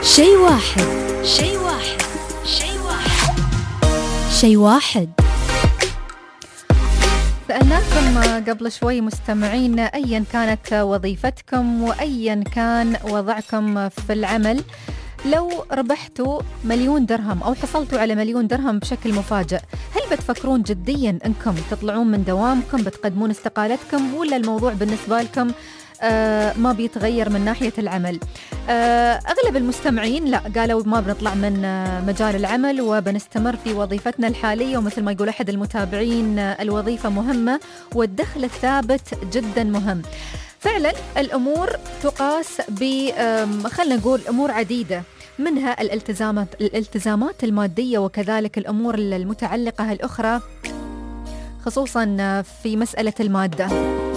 شيء واحد. شيء واحد. شيء واحد. شيء واحد. سألناكم قبل شوي مستمعين أيا كانت وظيفتكم وأيا كان وضعكم في العمل، لو ربحتوا 1,000,000 درهم أو حصلتوا على 1,000,000 درهم بشكل مفاجئ، هل بتفكرون جديا أنكم تطلعون من دوامكم، بتقدمون استقالتكم، ولا الموضوع بالنسبة لكم ما بيتغير من ناحية العمل؟ أغلب المستمعين لا، قالوا ما بنطلع من مجال العمل وبنستمر في وظيفتنا الحالية، ومثل ما يقول أحد المتابعين الوظيفة مهمة والدخل الثابت جدا مهم. فعلا الأمور تقاس خلنا نقول أمور عديدة، منها الالتزامات المادية وكذلك الأمور المتعلقة الأخرى، خصوصا في مسألة المادة.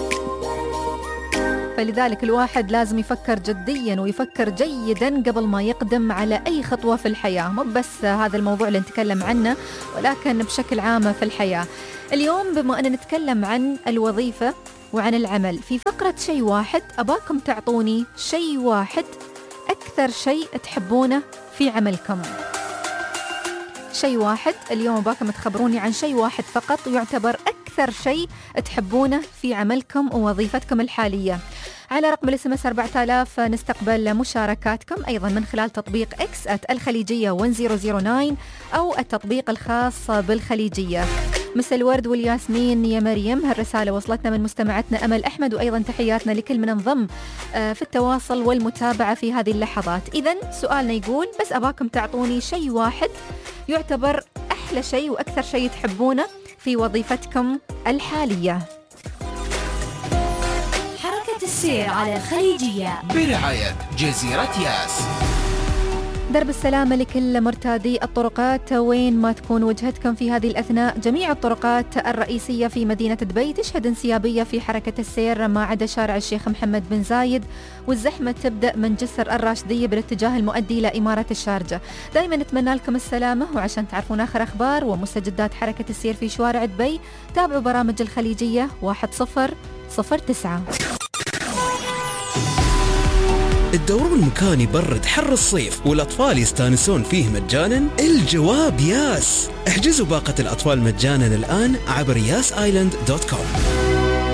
فلذلك الواحد لازم يفكر جديا ويفكر جيدا قبل ما يقدم على أي خطوة في الحياة، مو بس هذا الموضوع اللي نتكلم عنه ولكن بشكل عام في الحياة. اليوم بما أن نتكلم عن الوظيفة وعن العمل، في فقرة شيء واحد أباكم تعطوني شيء واحد أكثر شيء تحبونه في عملكم. شيء واحد اليوم أباكم تخبروني عن شيء واحد فقط يعتبر أكثر شيء تحبونه في عملكم ووظيفتكم الحالية. على رقم الSMS 4000 نستقبل مشاركاتكم أيضا من خلال تطبيق X @الخليجية 1009 أو التطبيق الخاص بالخليجية. مساء الورد والياسمين يا مريم، هالرسالة وصلتنا من مستمعتنا أمل أحمد، وأيضا تحياتنا لكل من انضم في التواصل والمتابعة في هذه اللحظات. إذن سؤالنا يقول بس أباكم تعطوني شيء واحد يعتبر أحلى شيء وأكثر شيء تحبونه في وظيفتكم الحالية. حركة السير على الخليجية برعاية جزيرة ياس. درب السلامة لكل مرتادي الطرقات وين ما تكون وجهتكم في هذه الأثناء. جميع الطرقات الرئيسية في مدينة دبي تشهد انسيابية في حركة السير ما عدا شارع الشيخ محمد بن زايد، والزحمة تبدأ من جسر الراشدية بالاتجاه المؤدي إلى إمارة الشارجة. دائما نتمنى لكم السلامة، وعشان تعرفون آخر أخبار ومستجدات حركة السير في شوارع دبي تابعوا برامج الخليجية 1009. الدورون مكان يبرد حر الصيف والأطفال يستانسون فيه مجانا؟ الجواب ياس. احجزوا باقة الأطفال مجانا الآن عبر yasisland.com.